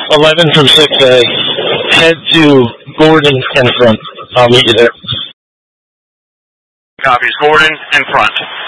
11 from 6A. Head to Gordon in front. I'll meet you there. Copies. Gordon in front.